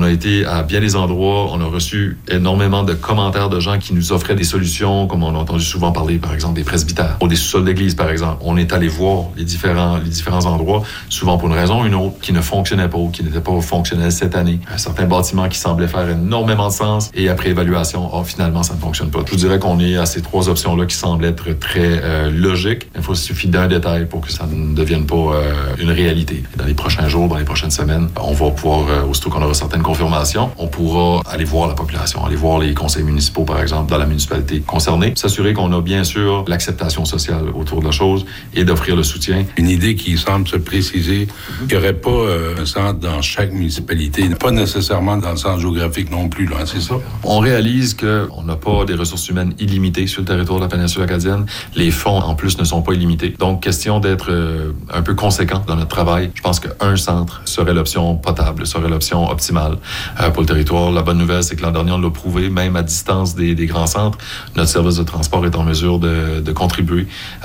a été à bien des endroits, on a reçu énormément de commentaires de gens qui nous offraient des solutions, comme on a entendu souvent parler, par exemple, des presbytères ou des sous-sols d'église, par exemple. On est allé voir les différents endroits, souvent pour une raison ou une autre, qui ne fonctionnaient pas ou qui n'étaient pas fonctionnels cette année. Certains bâtiments qui semblaient faire énormément de sens et après évaluation, finalement, ça ne fonctionne pas. Je vous dirais qu'on est à ces trois options-là qui semblent être très logiques. Il suffit d'un détail pour que ça ne devienne pas une réalité. Dans les prochains jours, dans les prochaines semaines, on va pouvoir, aussitôt qu'on aura certaines confirmations, on pourra aller voir la population, aller voir les conseils municipaux, par exemple, dans la municipalité concernée, s'assurer qu'on a bien sûr l'acceptation sociale autour de la chose et d'offrir le soutien. Une idée qui semble se préciser, qu'il n'y aurait pas un centre dans chaque municipalité, pas nécessairement dans le centre géographique non plus, là, c'est ça? On réalise qu'on n'a pas des ressources humaines illimitées sur le territoire de la péninsule acadienne. Les fonds, en plus, ne sont pas illimités. Donc, question d'être un peu conséquent dans notre travail. Je pense qu'un centre serait l'option potable, serait l'option optimale pour le territoire. La bonne nouvelle, c'est que l'an dernier, on l'a prouvé, même à distance des grands centres, notre service de transport est en mesure de contribuer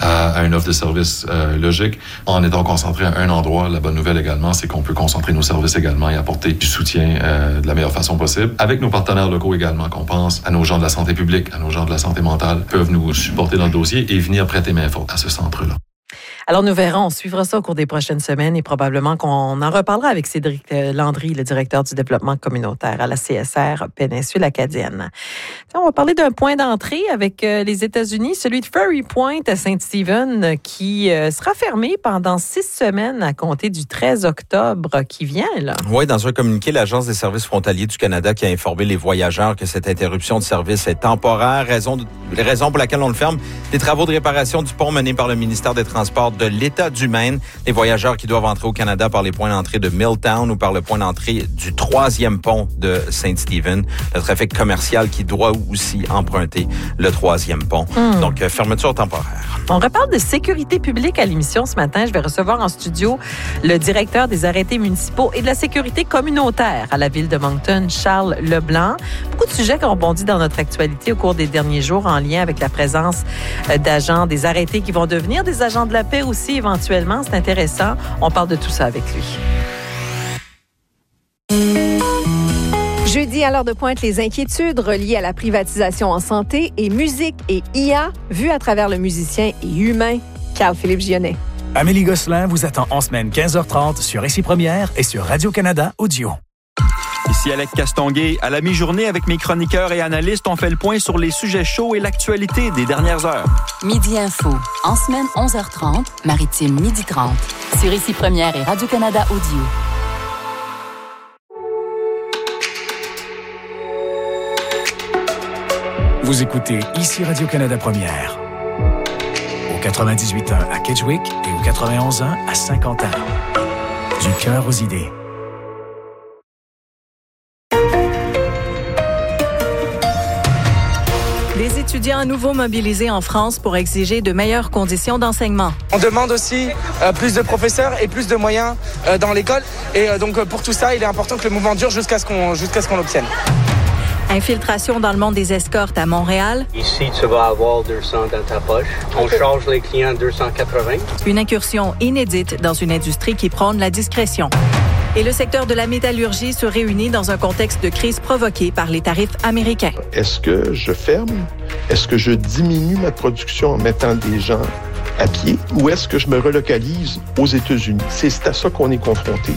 à une offre de service logique en étant concentré à un endroit. La bonne nouvelle également, c'est qu'on peut concentrer nos services également et apporter du soutien de la meilleure façon possible. Avec nos partenaires locaux également, qu'on pense à nos gens de la santé publique, à nos gens de la santé mentale, peuvent nous supporter dans le dossier et venir prêter main forte à ce centre-là. Alors, nous verrons, on suivra ça au cours des prochaines semaines et probablement qu'on en reparlera avec Cédric Landry, le directeur du développement communautaire à la CSR Péninsule acadienne. On va parler d'un point d'entrée avec les États-Unis, celui de Ferry Point à Saint-Stephen, qui sera fermé pendant 6 semaines à compter du 13 octobre qui vient, là. Oui, dans un communiqué, l'Agence des services frontaliers du Canada qui a informé les voyageurs que cette interruption de service est temporaire, raison pour laquelle on le ferme. Les travaux de réparation du pont menés par le ministère des Transports de l'État du Maine. Les voyageurs qui doivent entrer au Canada par les points d'entrée de Milltown ou par le point d'entrée du 3e pont de Saint-Stephen. Le trafic commercial qui doit aussi emprunter le 3e pont. Donc, fermeture temporaire. On reparle de sécurité publique à l'émission ce matin. Je vais recevoir en studio le directeur des arrêtés municipaux et de la sécurité communautaire à la ville de Moncton, Charles Leblanc. Beaucoup de sujets qui ont rebondi dans notre actualité au cours des derniers jours en lien avec la présence d'agents des arrêtés qui vont devenir des agents de la paix aussi éventuellement. C'est intéressant. On parle de tout ça avec lui. Jeudi, à l'heure de pointe, les inquiétudes reliées à la privatisation en santé et musique et IA, vues à travers le musicien et humain Carl-Philippe Gionnet. Amélie Gosselin vous attend en semaine 15h30 sur Ici Première et sur Radio-Canada Audio. Ici Alec Castonguay. À la mi-journée, avec mes chroniqueurs et analystes, on fait le point sur les sujets chauds et l'actualité des dernières heures. Midi Info. En semaine, 11h30, Maritime, 12h30. Sur Ici Première et Radio-Canada Audio. Vous écoutez Ici Radio-Canada Première. Au 98.1 à Kedgewick et au 91.1 à Saint-Quentin. Du cœur aux idées. Des étudiants à nouveau mobilisés en France pour exiger de meilleures conditions d'enseignement. On demande aussi plus de professeurs et plus de moyens dans l'école. Et donc pour tout ça, il est important que le mouvement dure jusqu'à ce qu'on l'obtienne. Infiltration dans le monde des escortes à Montréal. Ici, tu vas avoir 200 dans ta poche. On charge les clients 280. Une incursion inédite dans une industrie qui prône la discrétion. Et le secteur de la métallurgie se réunit dans un contexte de crise provoquée par les tarifs américains. Est-ce que je ferme? Est-ce que je diminue ma production en mettant des gens à pied? Ou est-ce que je me relocalise aux États-Unis? C'est à ça qu'on est confronté.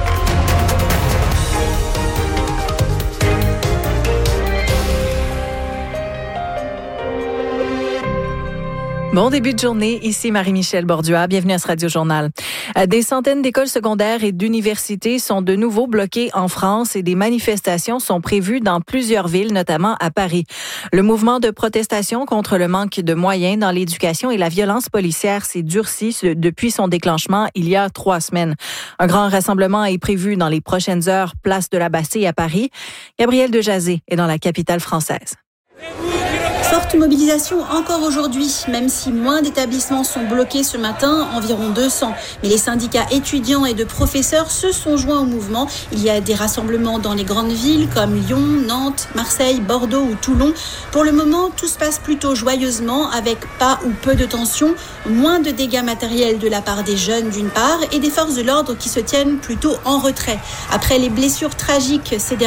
Bon début de journée, ici Marie-Michel Bordua, bienvenue à ce Radio-Journal. Des centaines d'écoles secondaires et d'universités sont de nouveau bloquées en France et des manifestations sont prévues dans plusieurs villes, notamment à Paris. Le mouvement de protestation contre le manque de moyens dans l'éducation et la violence policière s'est durci depuis son déclenchement il y a 3 semaines. Un grand rassemblement est prévu dans les prochaines heures, place de la Bastille à Paris. Gabriel Dejazet est dans la capitale française. Forte mobilisation encore aujourd'hui, même si moins d'établissements sont bloqués ce matin, environ 200. Mais les syndicats étudiants et de professeurs se sont joints au mouvement. Il y a des rassemblements dans les grandes villes comme Lyon, Nantes, Marseille, Bordeaux ou Toulon. Pour le moment, tout se passe plutôt joyeusement, avec pas ou peu de tensions, moins de dégâts matériels de la part des jeunes d'une part et des forces de l'ordre qui se tiennent plutôt en retrait. Après les blessures tragiques ces derniers